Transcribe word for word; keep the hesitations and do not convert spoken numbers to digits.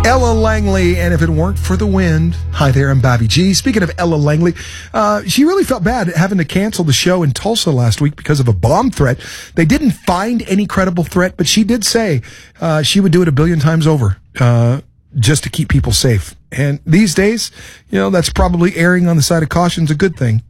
Ella Langley, and if it weren't for the wind. Hi there, I'm Bobby G. Speaking of Ella Langley, uh, she really felt bad having to cancel the show in Tulsa last week because of a bomb threat. They didn't find any credible threat, but she did say uh, she would do it a billion times over uh, just to keep people safe. And these days, you know, that's probably erring on the side of caution is a good thing.